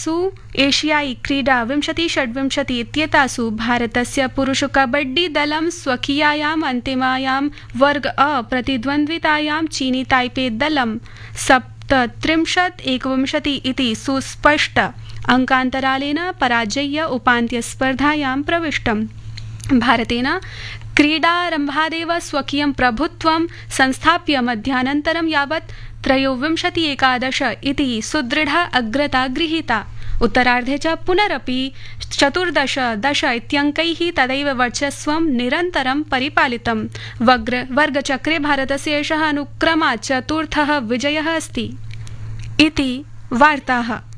क्रीडासु एशियाई क्रीडा 2026 इत्येतासु भारतस्य पुरुषकबड्डी दलं स्वकीयायाम् अन्तिमायां वर्ग अ प्रतिद्वन्द्वितायां चीनी ताइपे दलं 37-21 इति सुस्पष्ट अंकान्तरालेन पराजय्य उपान्त्यस्पर्धायां प्रविष्टम्। भारतेन क्रीडारम्भादेव स्वकीयं प्रभुत्वं संस्थाप्य मध्यानन्तरं यावत् 23-11 इति सुदृढा अग्रता गृहीता। उत्तरार्धे च पुनरपि 14-10 इत्यङ्कैः तदैव वर्चस्वं निरन्तरं परिपालितम्। वर्गचक्रे भारतस्य एषः अनुक्रमात् चतुर्थः विजयः अस्ति इति वार्ताः।